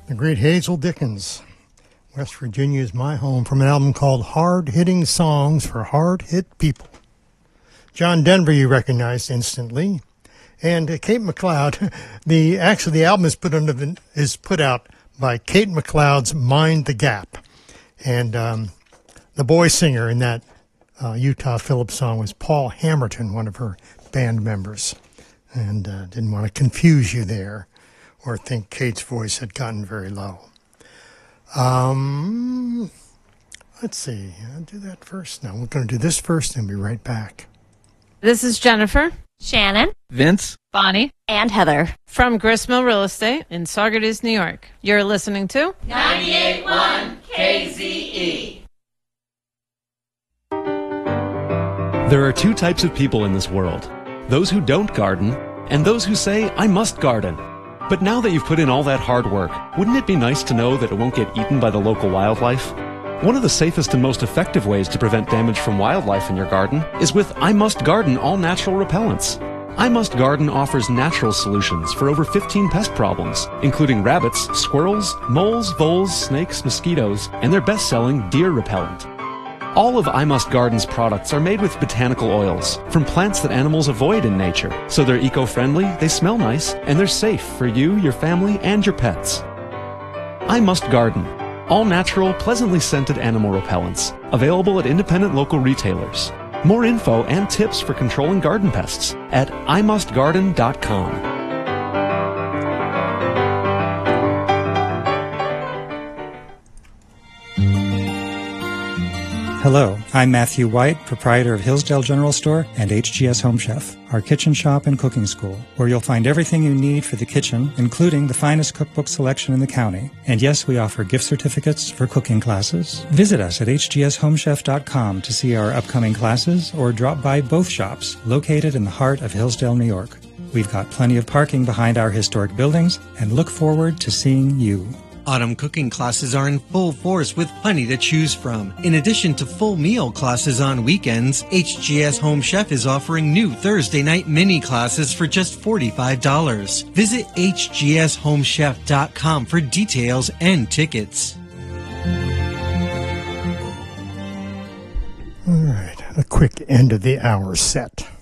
The great Hazel Dickens. West Virginia is my home, from an album called Hard-Hitting Songs for Hard-Hit People. John Denver you recognized instantly. And Kate McLeod, the album is put out by Kate McLeod's Mind the Gap. And the boy singer in that Utah Phillips song was Paul Hammerton, one of her band members. And didn't want to confuse you there or think Kate's voice had gotten very low. Let's see. I'll do that first. No, we're going to do this first and be right back. This is Jennifer, Shannon, Vince, Bonnie, and Heather from Gristmill Real Estate in Saugerties, New York. You're listening to 98.1 KZE. There are two types of people in this world. Those who don't garden, and those who say, I must garden. But now that you've put in all that hard work, wouldn't it be nice to know that it won't get eaten by the local wildlife? One of the safest and most effective ways to prevent damage from wildlife in your garden is with I Must Garden all-natural repellents. I Must Garden offers natural solutions for over 15 pest problems, including rabbits, squirrels, moles, voles, snakes, mosquitoes, and their best-selling deer repellent. All of I Must Garden's products are made with botanical oils from plants that animals avoid in nature, so they're eco-friendly, they smell nice, and they're safe for you, your family, and your pets. I Must Garden. All-natural, pleasantly scented animal repellents, available at independent local retailers. More info and tips for controlling garden pests at imustgarden.com. Hello, I'm Matthew White, proprietor of Hillsdale General Store and HGS Home Chef, our kitchen shop and cooking school, where you'll find everything you need for the kitchen, including the finest cookbook selection in the county. And yes, we offer gift certificates for cooking classes. Visit us at hgshomechef.com to see our upcoming classes or drop by both shops located in the heart of Hillsdale, New York. We've got plenty of parking behind our historic buildings and look forward to seeing you. Autumn cooking classes are in full force with plenty to choose from. In addition to full meal classes on weekends, HGS Home Chef is offering new Thursday night mini classes for just $45. Visit hgshomechef.com for details and tickets. All right, a quick end of the hour set.